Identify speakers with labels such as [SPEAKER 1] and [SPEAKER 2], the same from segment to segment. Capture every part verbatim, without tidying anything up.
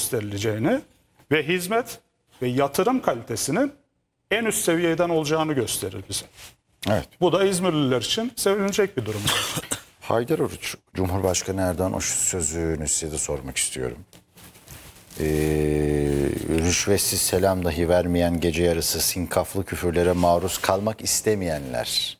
[SPEAKER 1] gösterileceğini ve hizmet ve yatırım kalitesinin en üst seviyeden olacağını gösterir bize.
[SPEAKER 2] Evet.
[SPEAKER 1] Bu da İzmirliler için sevinecek bir durum.
[SPEAKER 2] Haydar Oruç, Cumhurbaşkanı Erdoğan o sözünü size de sormak istiyorum. Ee, rüşvetsiz selam dahi vermeyen, gece yarısı sinkaflı küfürlere maruz kalmak istemeyenler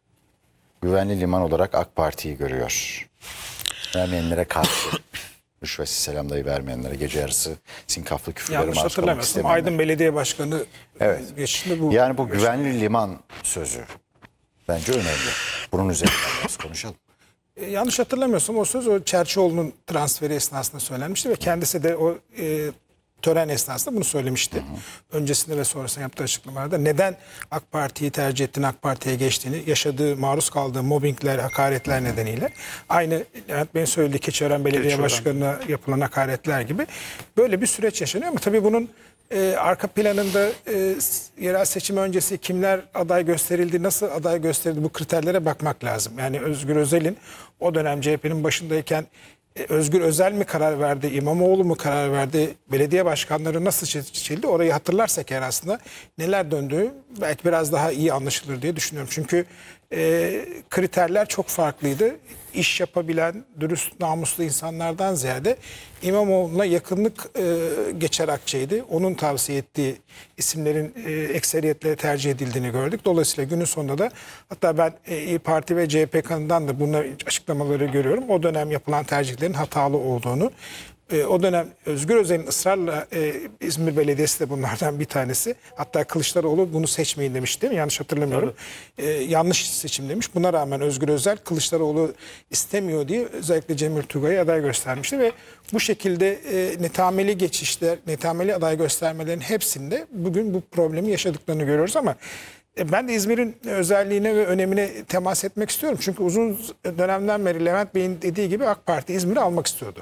[SPEAKER 2] güvenli liman olarak AK Parti'yi görüyor. Vermeyenlere karşı, rüşvetsiz selam dahi vermeyenlere, gece yarısı sinkaflı küfürlere
[SPEAKER 3] Yanlış
[SPEAKER 2] maruz kalmak
[SPEAKER 3] hatırlamıyorsam
[SPEAKER 2] istemeyenler.
[SPEAKER 3] Aydın Belediye Başkanı
[SPEAKER 2] Evet.
[SPEAKER 3] geçişinde bu.
[SPEAKER 2] Yani bu güvenli liman sözü bence önemli. Bunun üzerine biraz konuşalım.
[SPEAKER 3] E, yanlış hatırlamıyorsam o söz o Çerçioğlu'nun transferi esnasında söylenmişti ve kendisi de o e, tören esnasında bunu söylemişti. Hı hı. Öncesinde ve sonrasında yaptığı açıklamalarda neden AK Parti'yi tercih ettiğini, AK Parti'ye geçtiğini, yaşadığı, maruz kaldığı mobbingler, hakaretler nedeniyle aynı Levent Bey'in söylediği Keçiören Belediye
[SPEAKER 1] Keçiören.
[SPEAKER 3] Başkanı'na yapılan hakaretler gibi böyle bir süreç yaşanıyor ama tabii bunun e, arka planında e, yerel seçim öncesi kimler aday gösterildi, nasıl aday gösterildi bu kriterlere bakmak lazım. Yani Özgür Özel'in o dönem C H P'nin başındayken Özgür Özel mi karar verdi, İmamoğlu mu karar verdi, belediye başkanları nasıl seçildi orayı hatırlarsak eğer aslında neler döndüğü belki biraz daha iyi anlaşılır diye düşünüyorum. Çünkü e, kriterler çok farklıydı. İş yapabilen, dürüst, namuslu insanlardan ziyade İmamoğlu'na yakınlık e, geçer akçeydi. Onun tavsiye ettiği isimlerin e, ekseriyetle tercih edildiğini gördük. Dolayısıyla günün sonunda da hatta ben e, İYİ Parti ve C H P kanından da bunun açıklamaları görüyorum. O dönem yapılan tercihlerin hatalı olduğunu. E, o dönem Özgür Özel'in ısrarla e, İzmir Belediyesi de bunlardan bir tanesi. Hatta Kılıçdaroğlu bunu seçmeyin demiş değil mi? Yanlış hatırlamıyorum. E, yanlış seçim demiş. Buna rağmen Özgür Özel Kılıçdaroğlu istemiyor diye özellikle Cemil Tugay'ı aday göstermişti ve bu şekilde e, netameli geçişler, netameli aday göstermelerin hepsinde bugün bu problemi yaşadıklarını görüyoruz ama e, ben de İzmir'in özelliğine ve önemine temas etmek istiyorum. Çünkü uzun dönemden beri Levent Bey'in dediği gibi AK Parti İzmir'i almak istiyordu.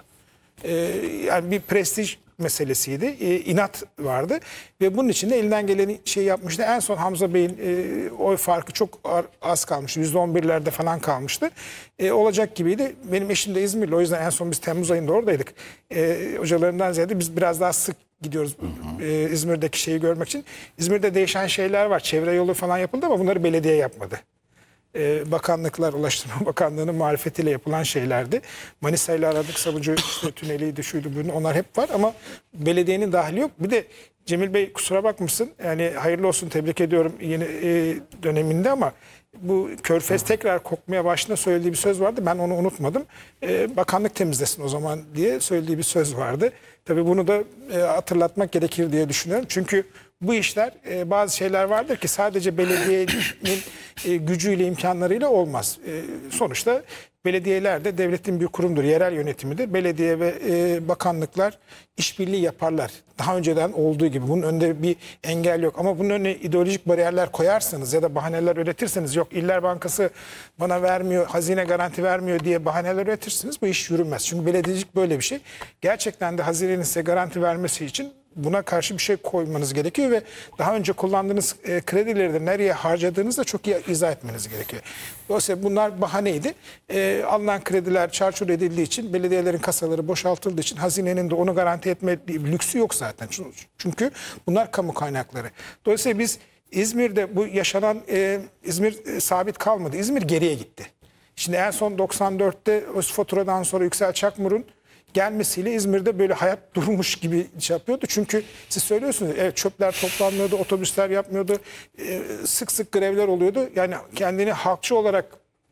[SPEAKER 3] Yani bir prestij meselesiydi. E, inat vardı ve bunun için de elinden gelen şey yapmıştı. En son Hamza Bey'in e, oy farkı çok az kalmıştı. yüzde on birlerde falan kalmıştı. E, olacak gibiydi. Benim eşim de İzmirli. O yüzden en son biz Temmuz ayında oradaydık. E, hocalarından ziyade biz biraz daha sık gidiyoruz e, İzmir'deki şeyi görmek için. İzmir'de değişen şeyler var. Çevre yolu falan yapıldı ama bunları belediye yapmadı. Bakanlıklar, Ulaştırma Bakanlığı'nın marifetiyle yapılan şeylerdi. Manisa ile Aradık Savucu işte, tüneliydi, şuydu, buydu, onlar hep var ama belediyenin dahili yok. Bir de Cemil Bey kusura bakmasın, yani hayırlı olsun, tebrik ediyorum yeni e, döneminde ama bu Körfez tekrar kokmaya başına söylediği bir söz vardı. Ben onu unutmadım. E, bakanlık temizlesin o zaman diye söylediği bir söz vardı. Tabii bunu da e, hatırlatmak gerekir diye düşünüyorum. Çünkü bu işler e, bazı şeyler vardır ki sadece belediyenin e, gücüyle, imkanlarıyla olmaz. E, sonuçta belediyeler de devletin bir kurumdur, yerel yönetimidir. Belediye ve e, bakanlıklar işbirliği yaparlar. Daha önceden olduğu gibi bunun önünde bir engel yok. Ama bunun önüne ideolojik bariyerler koyarsanız ya da bahaneler üretirseniz, yok İller Bankası bana vermiyor, hazine garanti vermiyor diye bahaneler üretirsiniz, bu iş yürümez. Çünkü belediyecilik böyle bir şey. Gerçekten de hazinenin size garanti vermesi için buna karşı bir şey koymanız gerekiyor ve daha önce kullandığınız e, kredileri de nereye harcadığınızı da çok iyi izah etmeniz gerekiyor. Dolayısıyla bunlar bahaneydi. E, alınan krediler çarçur edildiği için, belediyelerin kasaları boşaltıldığı için hazinenin de onu garanti etme bir lüksü yok zaten. Çünkü bunlar kamu kaynakları. Dolayısıyla biz İzmir'de bu yaşanan e, İzmir e, sabit kalmadı. İzmir geriye gitti. Şimdi en son doksan dörtte Özfaturadan sonra Yüksel Çakmur'un gelmesiyle İzmir'de böyle hayat durmuş gibi şey yapıyordu. Çünkü siz söylüyorsunuz, evet, çöpler toplanmıyordu, otobüsler yapmıyordu, e, sık sık grevler oluyordu. Yani kendini halkçı olarak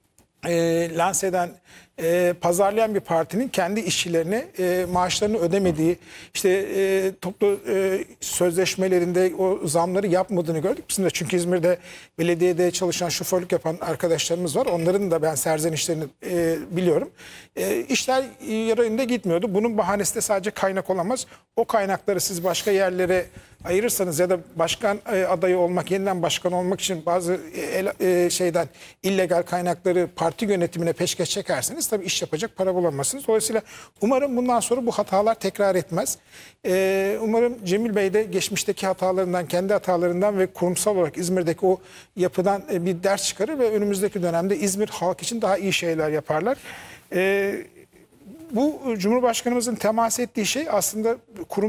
[SPEAKER 3] e, lanse eden, e, pazarlayan bir partinin kendi işçilerine e, maaşlarını ödemediği, işte e, toplu e, sözleşmelerinde o zamları yapmadığını gördük. Bizim de çünkü İzmir'de belediyede çalışan, şoförlük yapan arkadaşlarımız var. Onların da ben serzenişlerini e, biliyorum. E, işler yararında gitmiyordu. Bunun bahanesi de sadece kaynak olamaz. O kaynakları siz başka yerlere ayırırsanız ya da başkan e, adayı olmak, yeniden başkan olmak için bazı e, e, şeyden illegal kaynakları parti yönetimine peşkeş çekerseniz tabii iş yapacak para bulamazsınız. Dolayısıyla umarım bundan sonra bu hatalar tekrar etmez. E, umarım Cemil Bey de geçmişteki hatalarından, kendi hatalarından ve kurumsal olarak İzmir'deki o yapıdan e, bir ders çıkarır ve önümüzdeki dönemde İzmir halk için daha iyi şeyler yaparlar. E, bu Cumhurbaşkanımızın temas ettiği şey aslında kurum